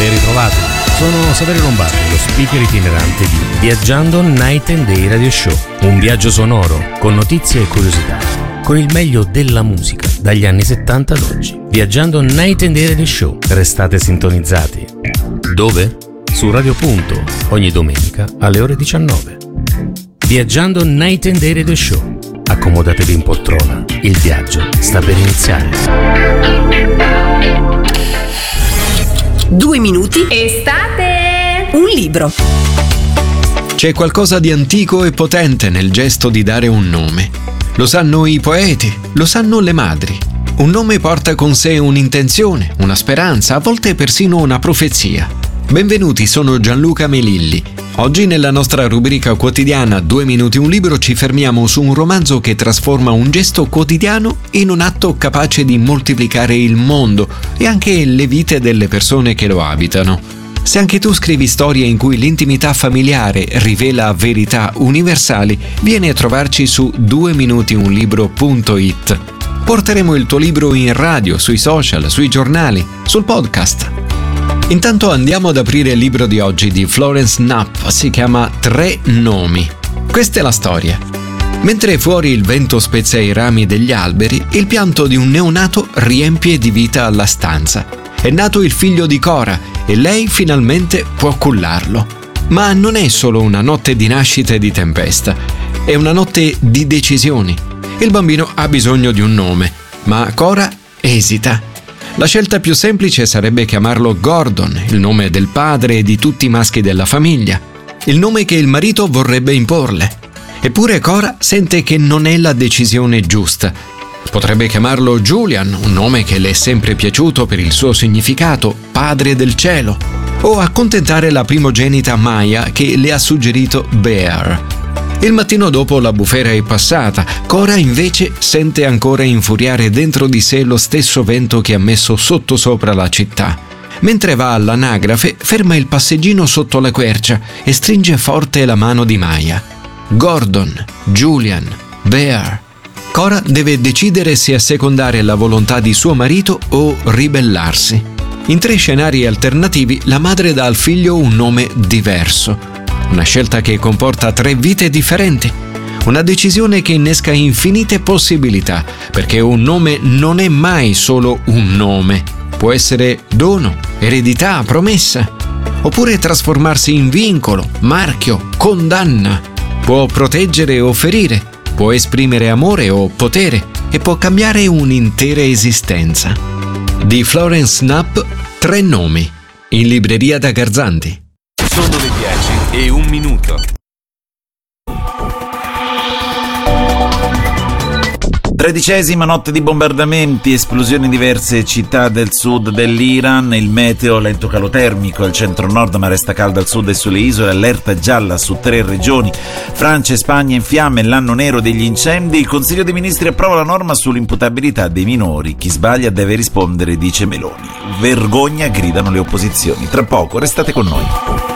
ben ritrovati. Sono Saverio Lombardi, lo speaker itinerante di Viaggiando Night and Day Radio Show. Un viaggio sonoro con notizie e curiosità, con il meglio della musica dagli anni 70 ad oggi. Viaggiando Night and Day Radio Show. Restate sintonizzati. Dove? Su Radio Punto, ogni domenica alle ore 19. Viaggiando Night and Day Radio Show. Accomodatevi in poltrona, il viaggio sta per iniziare. 2 minuti. Estate! Un libro. C'è qualcosa di antico e potente nel gesto di dare un nome. Lo sanno i poeti, lo sanno le madri. Un nome porta con sé un'intenzione, una speranza, a volte persino una profezia. Benvenuti, sono Gianluca Melilli. Oggi nella nostra rubrica quotidiana 2 minuti un libro ci fermiamo su un romanzo che trasforma un gesto quotidiano in un atto capace di moltiplicare il mondo e anche le vite delle persone che lo abitano. Se anche tu scrivi storie in cui l'intimità familiare rivela verità universali, vieni a trovarci su 2minutiunlibro.it. Porteremo il tuo libro in radio, sui social, sui giornali, sul podcast. Intanto andiamo ad aprire il libro di oggi di Florence Knapp, si chiama 3 nomi. Questa è la storia. Mentre fuori il vento spezza i rami degli alberi, il pianto di un neonato riempie di vita la stanza. È nato il figlio di Cora e lei finalmente può cullarlo. Ma non è solo una notte di nascita e di tempesta, è una notte di decisioni. Il bambino ha bisogno di un nome, ma Cora esita. La scelta più semplice sarebbe chiamarlo Gordon, il nome del padre e di tutti i maschi della famiglia, il nome che il marito vorrebbe imporle. Eppure Cora sente che non è la decisione giusta. Potrebbe chiamarlo Julian, un nome che le è sempre piaciuto per il suo significato, padre del cielo, o accontentare la primogenita Maya che le ha suggerito Bear. Il mattino dopo la bufera è passata, Cora invece sente ancora infuriare dentro di sé lo stesso vento che ha messo sottosopra la città. Mentre va all'anagrafe, ferma il passeggino sotto la quercia e stringe forte la mano di Maya. Gordon, Julian, Bear. Cora deve decidere se assecondare la volontà di suo marito o ribellarsi. In 3 scenari alternativi, la madre dà al figlio un nome diverso. Una scelta che comporta 3 vite differenti. Una decisione che innesca infinite possibilità, perché un nome non è mai solo un nome. Può essere dono, eredità, promessa. Oppure trasformarsi in vincolo, marchio, condanna. Può proteggere o ferire. Può esprimere amore o potere. E può cambiare un'intera esistenza. Di Florence Knapp, 3 nomi. In libreria da Garzanti. Sono le 10:01. 13ª notte di bombardamenti, esplosioni in diverse città del sud dell'Iran, il meteo lento calotermico al centro-nord ma resta caldo al sud e sulle isole, allerta gialla su 3 regioni, Francia e Spagna in fiamme, l'anno nero degli incendi, il Consiglio dei Ministri approva la norma sull'imputabilità dei minori, chi sbaglia deve rispondere, dice Meloni. Vergogna, gridano le opposizioni. Tra poco, restate con noi.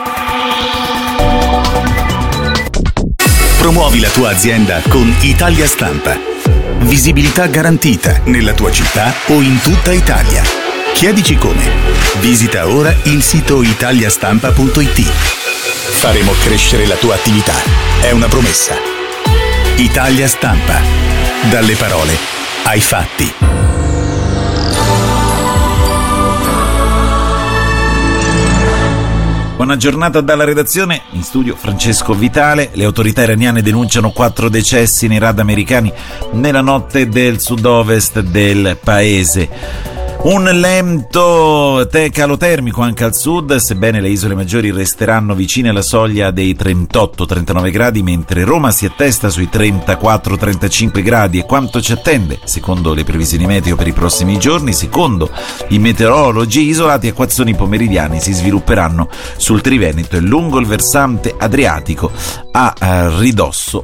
Promuovi la tua azienda con Italia Stampa. Visibilità garantita nella tua città o in tutta Italia. Chiedici come. Visita ora il sito italiastampa.it. Faremo crescere la tua attività. È una promessa. Italia Stampa. Dalle parole ai fatti. Buona giornata dalla redazione, in studio Francesco Vitale. Le autorità iraniane denunciano 4 decessi nei RAD americani nella notte del sud-ovest del paese. Un lento calo termico anche al sud, sebbene le isole maggiori resteranno vicine alla soglia dei 38-39 gradi, mentre Roma si attesta sui 34-35 gradi. E quanto ci attende, secondo le previsioni meteo per i prossimi giorni? Secondo i meteorologi, isolati acquazzoni pomeridiani si svilupperanno sul Triveneto e lungo il versante adriatico a ridosso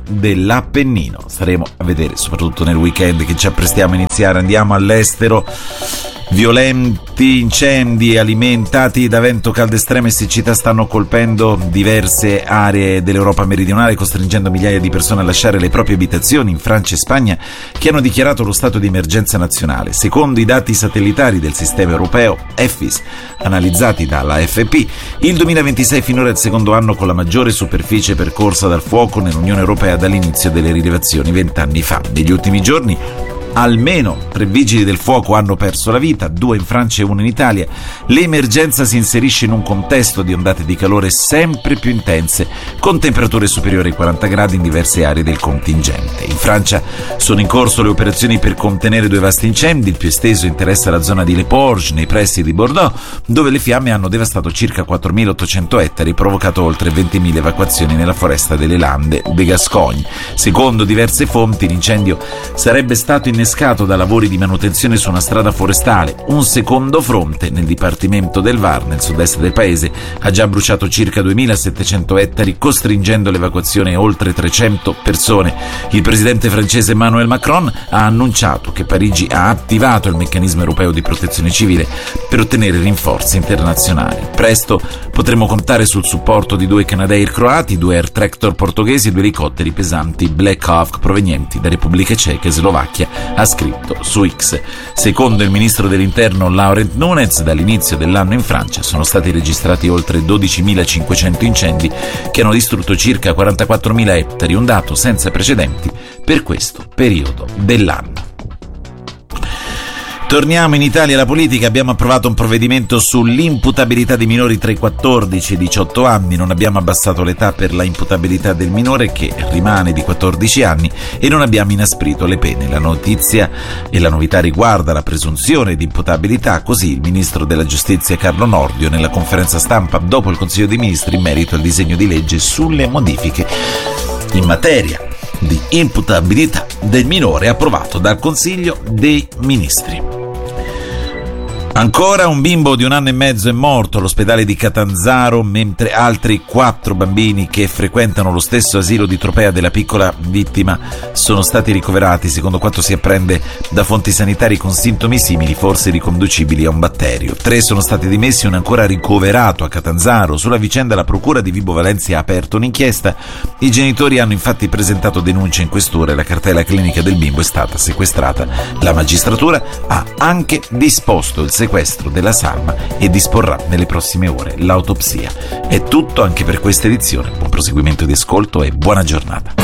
dell'Appennino. Staremo a vedere, soprattutto nel weekend che ci apprestiamo a iniziare. Andiamo all'estero. Violenti incendi alimentati da vento caldo estremo e siccità stanno colpendo diverse aree dell'Europa meridionale, costringendo migliaia di persone a lasciare le proprie abitazioni in Francia e Spagna, che hanno dichiarato lo stato di emergenza nazionale. Secondo i dati satellitari del sistema europeo EFIS, analizzati dalla AFP, il 2026 finora è il secondo anno con la maggiore superficie percorsa dal fuoco nell'Unione Europea dall'inizio delle rilevazioni 20 anni fa. Negli ultimi giorni almeno 3 vigili del fuoco hanno perso la vita, 2 in Francia e 1 in Italia. L'emergenza si inserisce in un contesto di ondate di calore sempre più intense, con temperature superiori ai 40 gradi in diverse aree del contingente. In Francia sono in corso le operazioni per contenere 2 vasti incendi. Il più esteso interessa la zona di Le Porges, nei pressi di Bordeaux, dove le fiamme hanno devastato circa 4.800 ettari e provocato oltre 20.000 evacuazioni nella foresta delle Lande de Gascogne. Secondo diverse fonti, l'incendio sarebbe stato innescato da lavori di manutenzione su una strada forestale. Un secondo fronte nel dipartimento del Var, nel sud-est del paese, ha già bruciato circa 2.700 ettari, costringendo l'evacuazione a oltre 300 persone. Il presidente francese Emmanuel Macron ha annunciato che Parigi ha attivato il meccanismo europeo di protezione civile per ottenere rinforzi internazionali. Presto potremo contare sul supporto di 2 Canadair croati, 2 Air Tractor portoghesi e 2 elicotteri pesanti Black Hawk provenienti da Repubblica Ceca e Slovacchia, ha scritto su X. Secondo il ministro dell'interno Laurent Nunez, dall'inizio dell'anno in Francia sono stati registrati oltre 12.500 incendi che hanno distrutto circa 44.000 ettari, un dato senza precedenti per questo periodo dell'anno. Torniamo in Italia alla politica. Abbiamo approvato un provvedimento sull'imputabilità dei minori tra i 14 e i 18 anni. Non abbiamo abbassato l'età per la imputabilità del minore, che rimane di 14 anni, e non abbiamo inasprito le pene. La notizia e la novità riguarda la presunzione di imputabilità. Così il ministro della giustizia Carlo Nordio, nella conferenza stampa dopo il Consiglio dei Ministri in merito al disegno di legge sulle modifiche in materia di imputabilità del minore approvato dal Consiglio dei Ministri. Ancora un bimbo di 1 anno e mezzo è morto all'ospedale di Catanzaro, mentre altri 4 bambini che frequentano lo stesso asilo di Tropea della piccola vittima sono stati ricoverati, secondo quanto si apprende da fonti sanitarie, con sintomi simili, forse riconducibili a un batterio. 3 sono stati dimessi e uno ancora ricoverato a Catanzaro. Sulla vicenda la procura di Vibo Valentia ha aperto un'inchiesta. I genitori hanno infatti presentato denuncia in questura e la cartella clinica del bimbo è stata sequestrata. La magistratura ha anche disposto il sequestro della salma e disporrà nelle prossime ore l'autopsia. È tutto anche per questa edizione. Buon proseguimento di ascolto e buona giornata.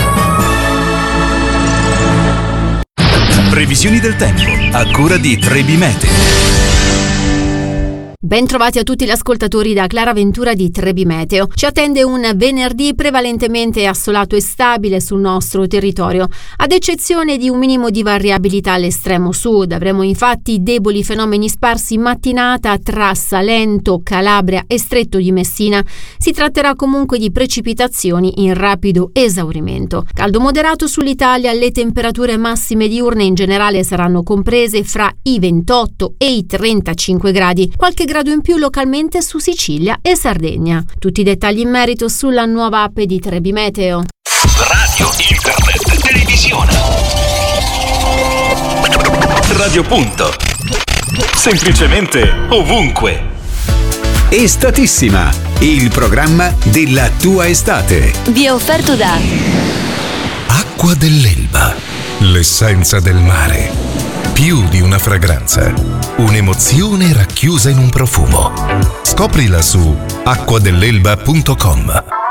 Previsioni del tempo a cura di Trebi Meteo. Ben trovati a tutti gli ascoltatori da Clara Ventura di Trebi Meteo. Ci attende un venerdì prevalentemente assolato e stabile sul nostro territorio, ad eccezione di un minimo di variabilità all'estremo sud. Avremo infatti deboli fenomeni sparsi in mattinata tra Salento, Calabria e Stretto di Messina. Si tratterà comunque di precipitazioni in rapido esaurimento. Caldo moderato sull'Italia, le temperature massime diurne in generale saranno comprese fra i 28 e i 35 gradi. Qualche grado in più localmente su Sicilia e Sardegna. Tutti i dettagli in merito sulla nuova app di Trebi Meteo. Radio, internet, televisione. Radio Punto. Semplicemente ovunque. Estatissima, il programma della tua estate. Vi è offerto da Acqua dell'Elba, l'essenza del mare. Più di una fragranza, un'emozione racchiusa in un profumo. Scoprila su acquadelelba.com.